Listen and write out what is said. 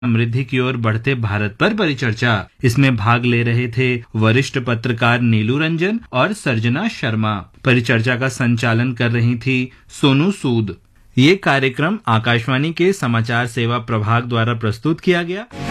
समृद्धि की ओर बढ़ते भारत पर परिचर्चा। इसमें भाग ले रहे थे वरिष्ठ पत्रकार नीलू रंजन और सर्जना शर्मा। परिचर्चा का संचालन कर रही थी सोनू सूद। ये कार्यक्रम आकाशवाणी के समाचार सेवा प्रभाग द्वारा प्रस्तुत किया गया।